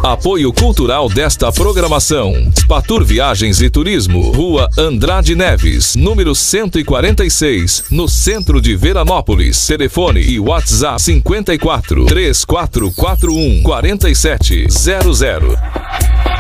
Apoio cultural desta programação: Spatur Viagens e Turismo, Rua Andrade Neves, número 146, no centro de Veranópolis. Telefone e WhatsApp 54 3441 4700.